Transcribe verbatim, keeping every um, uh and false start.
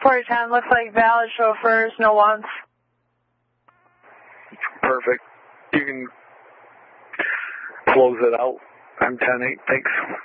four ten, looks like valid chauffeurs, no wants. Perfect. You can close it out. I'm ten eight, thanks.